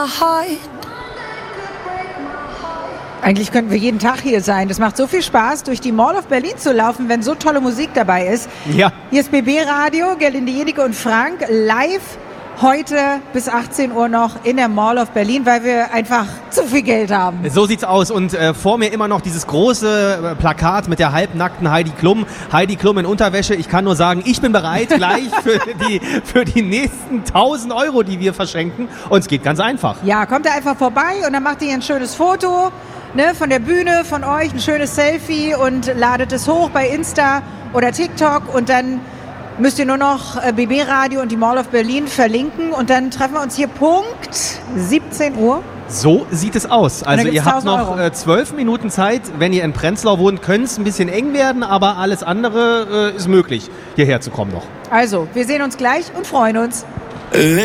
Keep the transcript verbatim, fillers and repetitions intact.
heart. Eigentlich könnten wir jeden Tag hier sein. Das macht so viel Spaß, durch die Mall of Berlin zu laufen, wenn so tolle Musik dabei ist. Ja. Hier ist B B Radio, Gerlinde Jennecke und Frank, live heute bis achtzehn Uhr noch in der Mall of Berlin, weil wir einfach zu viel Geld haben. So sieht's aus. Und äh, vor mir immer noch dieses große äh, Plakat mit der halbnackten Heidi Klum. Heidi Klum in Unterwäsche. Ich kann nur sagen, ich bin bereit gleich für die, für die nächsten tausend Euro, die wir verschenken. Und es geht ganz einfach. Ja, kommt da einfach vorbei und dann macht ihr ein schönes Foto, ne, von der Bühne, von euch, ein schönes Selfie und ladet es hoch bei Insta oder TikTok und dann müsst ihr nur noch B B Radio und die Mall of Berlin verlinken und dann treffen wir uns hier Punkt siebzehn Uhr. So sieht es aus. Also ihr habt noch Euro. zwölf Minuten Zeit. Wenn ihr in Prenzlau wohnt, könnte es ein bisschen eng werden, aber alles andere äh, ist möglich, hierher zu kommen noch. Also, wir sehen uns gleich und freuen uns.